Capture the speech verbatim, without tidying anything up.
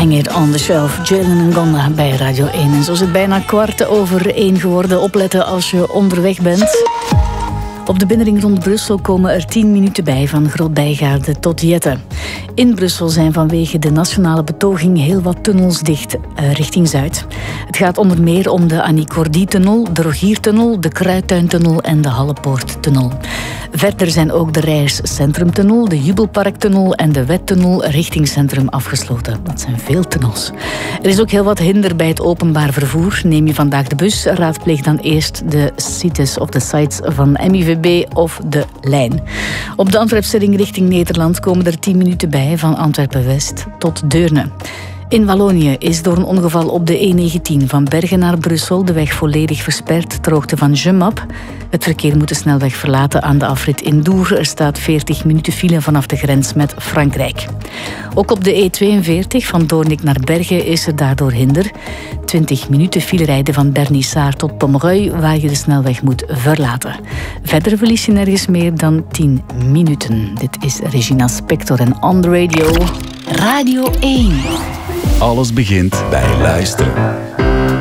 Hang It On The Shelf, Jalen Ngonda bij Radio één. En zo is het bijna kwart over één geworden. Opletten als je onderweg bent. Op de binnenring rond Brussel komen er tien minuten bij, van Groot-Bijgaarde tot Jette. In Brussel zijn vanwege de nationale betoging heel wat tunnels dicht uh, richting Zuid. Het gaat onder meer om de Annie Cordy-tunnel, de Rogiertunnel, de Kruidtuintunnel en de Hallepoorttunnel. Verder zijn ook de Rijers Centrumtunnel, de Jubelparktunnel en de Wettunnel richting Centrum afgesloten. Dat zijn veel tunnels. Er is ook heel wat hinder bij het openbaar vervoer. Neem je vandaag de bus, raadpleeg dan eerst de sites of de sites van M I V B of de lijn. Op de Antwerpse ring richting Nederland komen er tien minuten bij, van Antwerpen-West tot Deurne. In Wallonië is door een ongeval op de E negentien van Bergen naar Brussel de weg volledig versperd ter hoogte van Jemap. Het verkeer moet de snelweg verlaten aan de afrit in Dour. Er staat veertig minuten file vanaf de grens met Frankrijk. Ook op de E tweeënveertig van Doornik naar Bergen is er daardoor hinder. twintig minuten file rijden van Bernissart tot Pomereuil, waar je de snelweg moet verlaten. Verder verlies je nergens meer dan tien minuten. Dit is Regina Spector en On The Radio. Radio één. Alles begint bij luisteren.